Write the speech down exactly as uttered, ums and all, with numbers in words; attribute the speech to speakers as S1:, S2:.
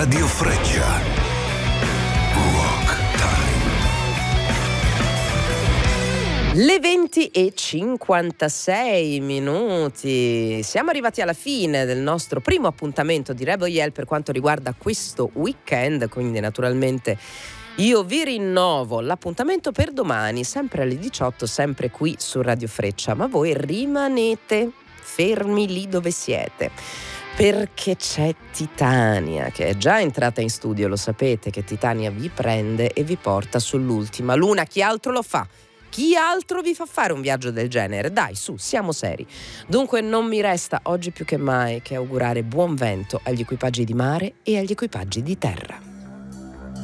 S1: Radio Freccia. Rock Time.
S2: Le venti e cinquantasei minuti. Siamo arrivati alla fine del nostro primo appuntamento di Rebel Yell per quanto riguarda questo weekend, quindi naturalmente io vi rinnovo l'appuntamento per domani, sempre alle diciotto, sempre qui su Radio Freccia, ma voi rimanete fermi lì dove siete, perché c'è Titania che è già entrata in studio, lo sapete che Titania vi prende e vi porta sull'ultima luna. Chi altro lo fa? Chi altro vi fa fare un viaggio del genere? Dai, su, siamo seri. Dunque non mi resta oggi più che mai che augurare buon vento agli equipaggi di mare e agli equipaggi di terra.